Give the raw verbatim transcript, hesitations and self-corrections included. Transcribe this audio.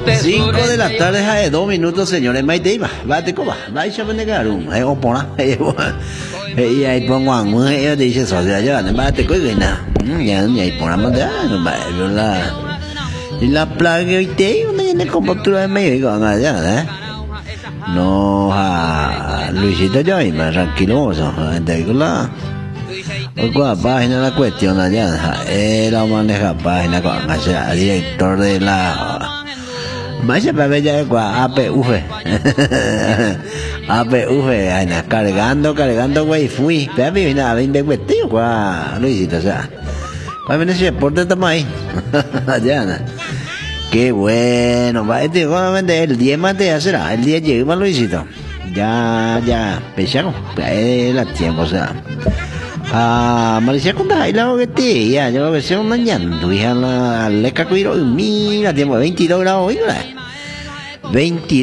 cinco de la tarde, de dos minutos, señores. Maite, va, va, te coba, va, ya me negaron. Eh, o por y ahí pongo a muy, ella dice, socia, ya, va, te coge nada. Ya, ya, y por la madre, no va, yo la. Y la plaga y te, una en la compostura de medio, digo, allá, ¿eh? No, a Luisito, yo, y más tranquiloso, te digo, la. Con la página la cuestión allá, él maneja página con el director de la. Vaya para ver ya con A P U F. A P U F, cargando, cargando, güey, fui. Pero vi nada, ven, ven, tío, con Luisito, o sea. Para ver ese deporte estamos ahí. Allá, qué bueno, va, este solamente el diez más te será, el diez llega Luisito. Ya, ya, pesamos, es la tiempo, o sea. Ah, Malaysia con la isla que te ya, yo que sea una ñando, hija la leca cuiro, mira, tiempo veintidós grados, veinte